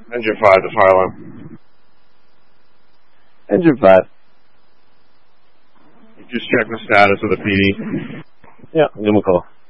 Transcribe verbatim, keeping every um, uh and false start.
Engine five, the fire alarm. Engine five. You just check the status of the P D. Yeah, give him a call.